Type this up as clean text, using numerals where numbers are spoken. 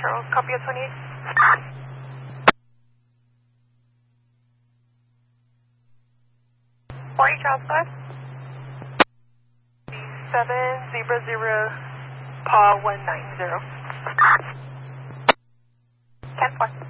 Charles, copy of 28. Forty Charles 5. 700 PA 190. 10-4.